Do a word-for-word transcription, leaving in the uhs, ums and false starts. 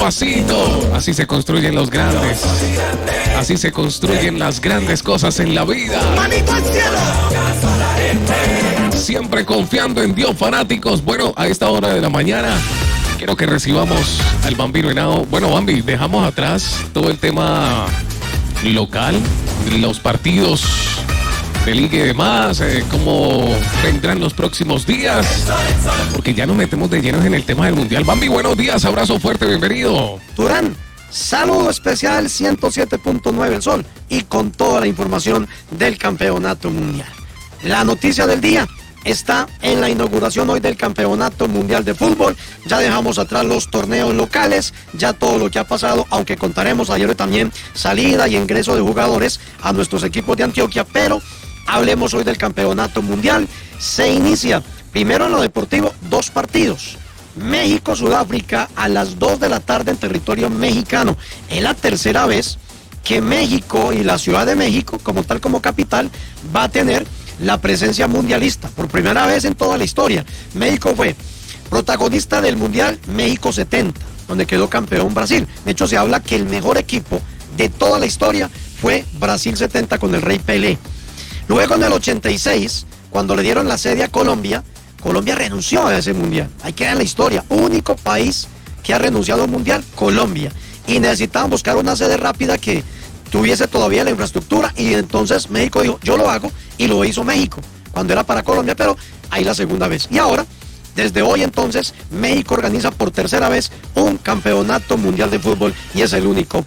pasito. Así se construyen los grandes. Así se construyen las grandes cosas en la vida. ¡Manito al cielo! Siempre confiando en Dios, fanáticos. Bueno, a esta hora de la mañana quiero que recibamos al Bambino Henao. Bueno, Bambi, dejamos atrás todo el tema local, los partidos de liga y demás, eh, cómo vendrán los próximos días, porque ya nos metemos de llenos en el tema del Mundial. Bambi, buenos días, abrazo fuerte, bienvenido. Durán, saludo especial ciento siete punto nueve El Sol y con toda la información del Campeonato Mundial. La noticia del día está en la inauguración hoy del Campeonato Mundial de Fútbol. Ya dejamos atrás los torneos locales, ya todo lo que ha pasado, aunque contaremos ayer también salida y ingreso de jugadores a nuestros equipos de Antioquia, pero hablemos hoy del Campeonato Mundial. Se inicia primero en lo deportivo, dos partidos. México-Sudáfrica a las dos de la tarde en territorio mexicano. Es la tercera vez que México y la Ciudad de México, como tal como capital, va a tener la presencia mundialista. Por primera vez en toda la historia. México fue protagonista del Mundial México setenta, donde quedó campeón Brasil. De hecho, se habla que el mejor equipo de toda la historia fue Brasil setenta con el Rey Pelé. Luego en el ochenta y seis, cuando le dieron la sede a Colombia, Colombia renunció a ese mundial. Ahí queda la historia. Único país que ha renunciado al mundial, Colombia. Y necesitaban buscar una sede rápida que tuviese todavía la infraestructura. Y entonces México dijo, yo lo hago. Y lo hizo México, cuando era para Colombia, pero ahí la segunda vez. Y ahora, desde hoy entonces, México organiza por tercera vez un campeonato mundial de fútbol y es el único